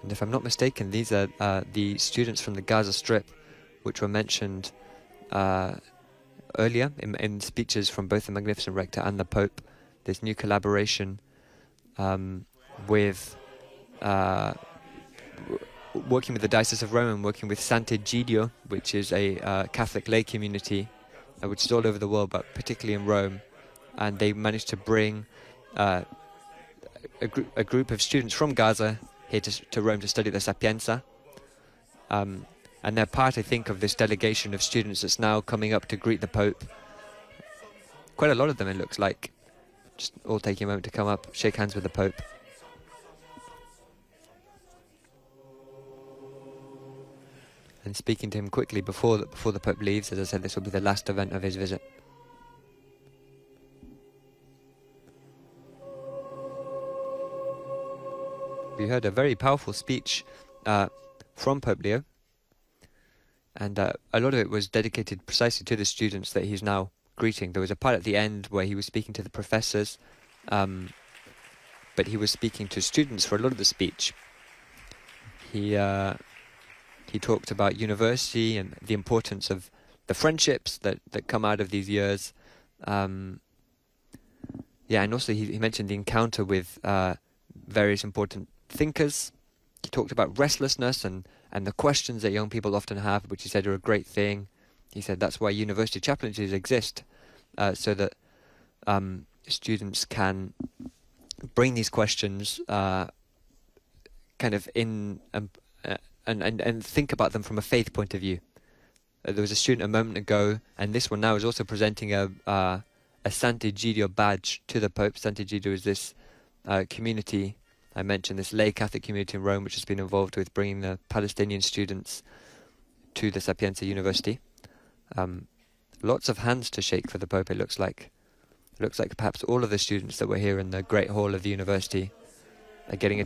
And if I'm not mistaken, these are the students from the Gaza Strip, which were mentioned earlier in speeches from both the Magnificent Rector and the Pope. This new collaboration with working with the Diocese of Rome and working with Sant'Egidio, which is a Catholic lay community, which is all over the world, but particularly in Rome. And they managed to bring a group of students from Gaza here to Rome to study the Sapienza. And they're part, I think, of this delegation of students that's now coming up to greet the Pope. Quite a lot of them, it looks like. Just all taking a moment to come up, shake hands with the Pope. And speaking to him quickly before the Pope leaves. As I said, this will be the last event of his visit. We heard a very powerful speech from Pope Leo, and a lot of it was dedicated precisely to the students that he's now greeting. There was a part at the end where he was speaking to the professors, but he was speaking to students for a lot of the speech. He talked about university and the importance of the friendships that come out of these years. And also he mentioned the encounter with various important thinkers. He talked about restlessness and the questions that young people often have, which he said are a great thing. He said that's why university chaplaincies exist, so that students can bring these questions kind of in and think about them from a faith point of view. There was a student a moment ago, and this one now is also presenting a Sant'Egidio badge to the Pope. Sant'Egidio is this community, I mentioned, this lay Catholic community in Rome, which has been involved with bringing the Palestinian students to the Sapienza University. Lots of hands to shake for the Pope, it looks like. It looks like perhaps all of the students that were here in the Great Hall of the university are getting a